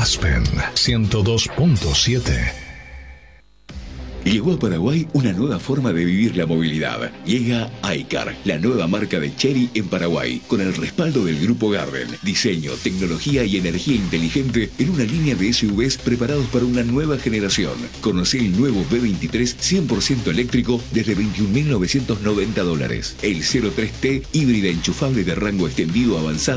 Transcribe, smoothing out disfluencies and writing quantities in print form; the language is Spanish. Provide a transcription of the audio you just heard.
Aspen 102.7. Llegó a Paraguay una nueva forma de vivir la movilidad. Llega iCar, la nueva marca de Chery en Paraguay, con el respaldo del Grupo Garden. Diseño, tecnología y energía inteligente en una línea de SUVs preparados para una nueva generación. Conocé el nuevo B23 100% eléctrico desde $21.990. El 03T híbrida enchufable de rango extendido avanzado